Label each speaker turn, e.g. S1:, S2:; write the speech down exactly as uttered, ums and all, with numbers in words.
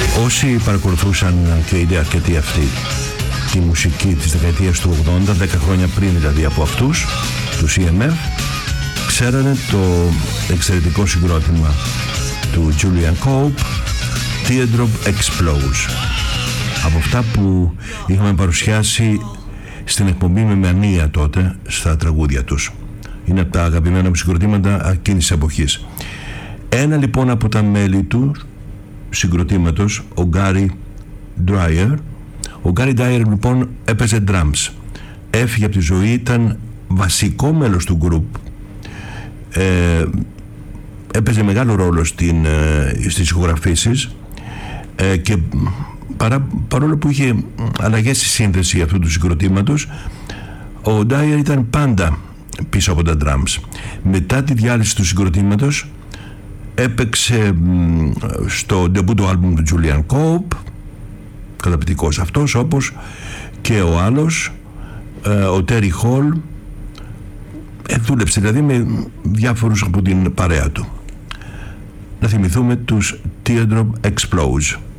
S1: Όσοι παρακολουθούσαν και είναι αρκετοί αυτοί τη μουσική της δεκαετίας του ογδόντα, δέκα χρόνια πριν δηλαδή από αυτούς, του σι εμ εφ, ξέρανε το εξαιρετικό συγκρότημα του Julian Cope, Teardrop Explodes. Από αυτά που είχαμε παρουσιάσει στην εκπομπή με μανία τότε στα τραγούδια τους. Είναι από τα αγαπημένα μου συγκροτήματα εκείνης της εποχής. Ένα λοιπόν από τα μέλη του συγκροτήματος, ο Gary Dwyer. Ο Gary Dwyer λοιπόν έπαιζε drums. Έφυγε από τη ζωή, ήταν βασικό μέλος του group. Ε, έπαιζε μεγάλο ρόλο στην, ε, στις ηχογραφήσεις ε, και παρά, παρόλο που είχε αλλαγές στη σύνθεση αυτού του συγκροτήματος, ο Dwyer ήταν πάντα πίσω από τα drums. Μετά τη διάλυση του συγκροτήματος έπαιξε στο ντεμπούτο άλμπουμ του Julian Cope, καταπληκτικός αυτός, όπως και ο άλλος, ο Terry Hall. ε, δούλεψε δηλαδή με διάφορους από την παρέα του. Να θυμηθούμε τους Teardrop Explodes.